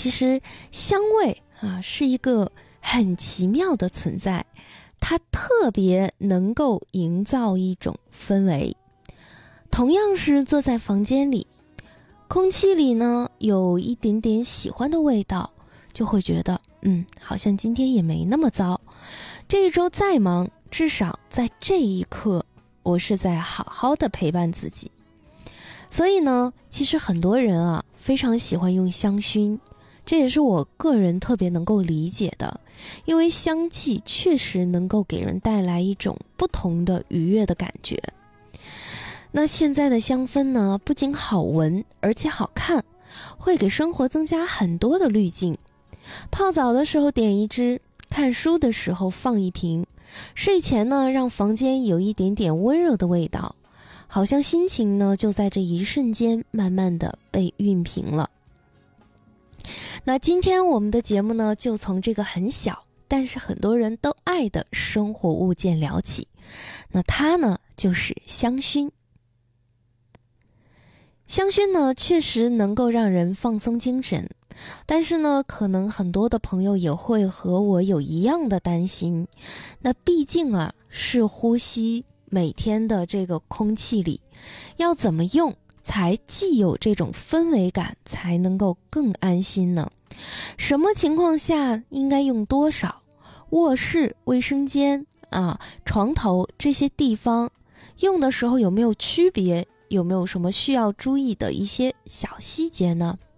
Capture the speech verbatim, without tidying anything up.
其实香味啊是一个很奇妙的存在，它特别能够营造一种氛围。同样是坐在房间里，空气里呢有一点点喜欢的味道，就会觉得嗯，好像今天也没那么糟。这一周再忙，至少在这一刻，我是在好好的陪伴自己。所以呢，其实很多人啊，非常喜欢用香薰，这也是我个人特别能够理解的，因为香气确实能够给人带来一种不同的愉悦的感觉。那现在的香氛呢，不仅好闻，而且好看，会给生活增加很多的滤镜。泡澡的时候点一支，看书的时候放一瓶，睡前呢，让房间有一点点温柔的味道，好像心情呢就在这一瞬间慢慢的被熨平了。那今天我们的节目呢，就从这个很小但是很多人都爱的生活物件聊起。那它呢就是香薰。香薰呢确实能够让人放松精神，但是呢可能很多的朋友也会和我有一样的担心，那毕竟啊是呼吸每天的这个空气里，要怎么用才既有这种氛围感，才能够更安心呢？什么情况下应该用多少？卧室、卫生间啊、床头这些地方用的时候有没有区别？有没有什么需要注意的一些小细节呢？